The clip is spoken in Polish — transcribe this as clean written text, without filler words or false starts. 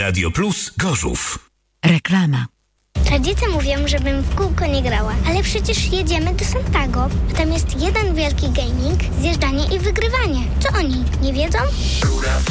Radio Plus Gorzów. Reklama. Rodzice mówią, żebym w kółko nie grała, ale przecież jedziemy do Santago, a tam jest jeden wielki gaming, zjeżdżanie i wygrywanie. Co oni, nie wiedzą?